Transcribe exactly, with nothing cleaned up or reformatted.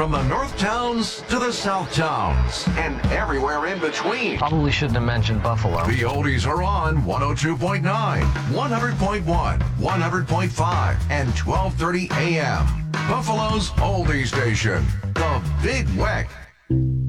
From the North Towns to the South Towns and everywhere in between. Probably shouldn't have mentioned Buffalo. The oldies are on one oh two point nine, one hundred point one, one hundred point five, and twelve thirty a m. Buffalo's oldie station, The Big Weck.